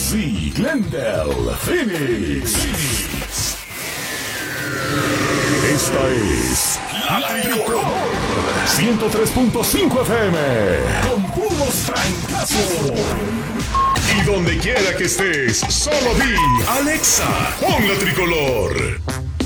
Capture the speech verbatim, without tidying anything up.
Boise, Glendale, Phoenix. Esta es La Tricolor ciento tres punto cinco F M con puros trancazos. Y donde quiera que estés, solo di Alexa, pon La Tricolor.